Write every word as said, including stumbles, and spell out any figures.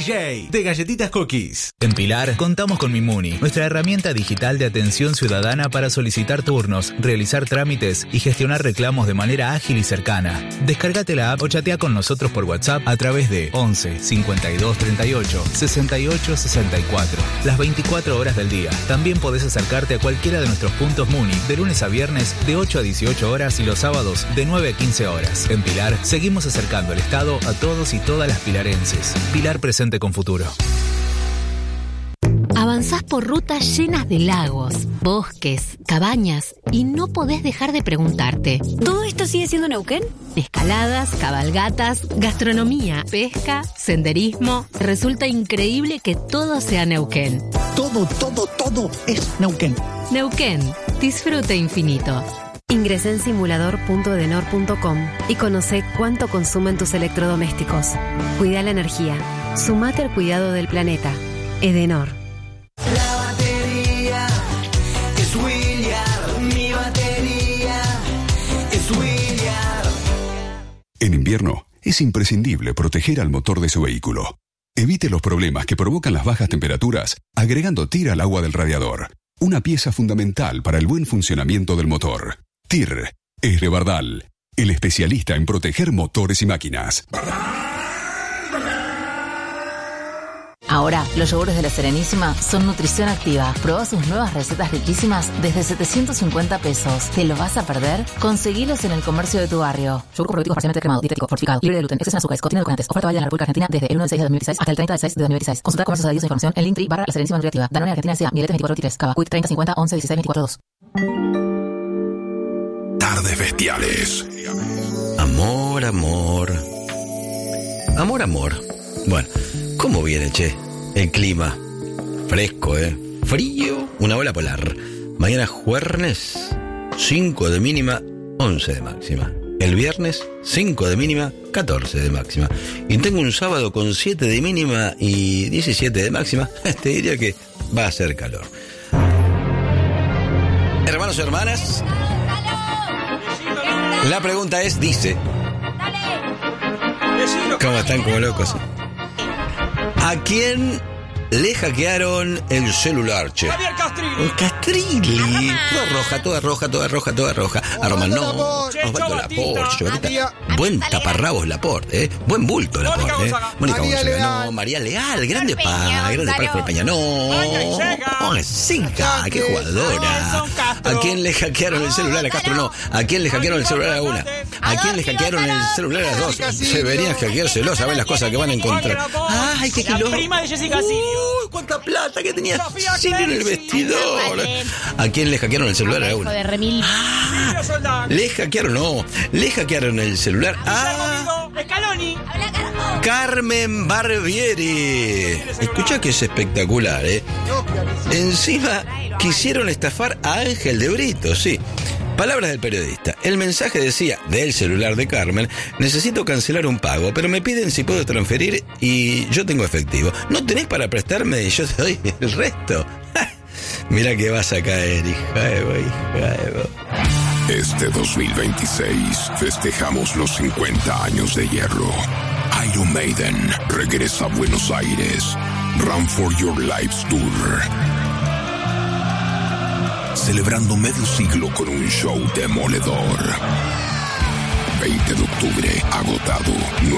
J de Galletitas Cookies. En Pilar contamos con Mimuni, nuestra herramienta digital de atención ciudadana para solicitar turnos, realizar trámites y gestionar reclamos de manera ágil y cercana. Descárgate la app o chatea con nosotros por WhatsApp a través de once cincuenta y dos treinta y ocho sesenta y ocho sesenta y cuatro. Las veinticuatro horas del día. También podés acercarte a cualquiera de nuestros puntos Muni de lunes a viernes de ocho a dieciocho horas y los sábados de nueve a quince horas. En Pilar seguimos acercando el Estado a todos y todas las pilarenses. Pilar presente con futuro. Avanzás por rutas llenas de lagos, bosques, cabañas y no podés dejar de preguntarte: ¿todo esto sigue siendo Neuquén? Escaladas, cabalgatas, gastronomía, pesca, senderismo. Resulta increíble que todo sea Neuquén. Todo, todo, todo es Neuquén. Neuquén, disfrute infinito. Ingresá en simulador punto edenor punto com y conocé cuánto consumen tus electrodomésticos. Cuida la energía. Sumate al cuidado del planeta. Edenor. La batería es William. Mi batería es William. En invierno es imprescindible proteger al motor de su vehículo. Evite los problemas que provocan las bajas temperaturas agregando T I R al agua del radiador. Una pieza fundamental para el buen funcionamiento del motor. T I R es de Bardal, el especialista en proteger motores y máquinas. Ahora, los yogures de La Serenísima son nutrición activa. Probá sus nuevas recetas riquísimas desde setecientos cincuenta pesos. ¿Te lo vas a perder? Conseguilos en el comercio de tu barrio. Yogur probiótico parcialmente cremado, dietético, fortificado, libre de gluten, exceso en azúcares, contiene edulcorantes. Oferta válida en la República Argentina desde el uno del seis de dos mil dieciséis hasta el treinta del seis de dos mil dieciséis. Consulta comercios adheridos e información en Linktree barra La Serenísima Nutriactiva. Danone Argentina S A, Miletes veinticuatro veintitrés, Cava, Quick treinta cincuenta once dieciséis veinticuatro dos. Tardes bestiales. Amor, amor. Amor, amor. Bueno, ¿cómo viene, che? El clima. Fresco, ¿eh? Frío, una ola polar. Mañana jueves, cinco de mínima, once de máxima. El viernes, cinco de mínima, catorce de máxima. Y tengo un sábado con siete de mínima y diecisiete de máxima. Te diría que va a ser calor. Hermanos y hermanas, la pregunta es, dice... ¿Cómo están como locos? ¿A quién le hackearon el celular, che? Javier Castrilli. Un Castrilli. Toda roja, toda roja, toda roja, toda roja. Armanó, Osvaldo Laporte, Chobatita. Buen taparrabos Laporte, ¿eh? Buen bulto Laporte, ¿eh? Mónica Gonzaga, no. María Leal, grande pa, grande pa por Peña, no. Oh, Cinca, qué jugadora. ¿A quién le hackearon el celular? A Castro no. ¿A quién le hackearon el celular a una? ¿A quién le hackearon el celular a dos? Se verían hackeárselo, saben las cosas que van a encontrar. Ay, qué kilo. La prima de Jessica Sirio. Uy, cuánta plata que tenía Sirio en el vestidor. ¿A quién le hackearon el celular a una? Ah, le hackearon, no. Le hackearon el celular a Carmen Barbieri. Escuchá que es espectacular, ¿eh? Encima quisieron estafar a Ángel de Brito, sí. Palabras del periodista. El mensaje decía, del celular de Carmen: necesito cancelar un pago, pero me piden si puedo transferir y yo tengo efectivo. ¿No tenés para prestarme y yo te doy el resto? Mira que vas a caer, hija de bo, hija de bo. Este dos mil veintiséis festejamos los cincuenta años de Hierro. Iron Maiden regresa a Buenos Aires. Run for Your Lives Tour. Celebrando medio siglo con un show demoledor. veinte de octubre, agotado.